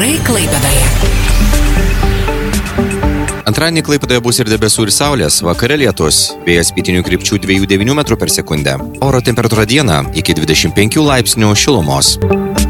Orai Klaipėdoje. Antradienį Klaipėdoje bus ir debesų ir saulės, vakare lietus, vėjas pietinių krypčių 2,9 m/s. Oro temperatūra dieną iki 25 laipsnių šilumos.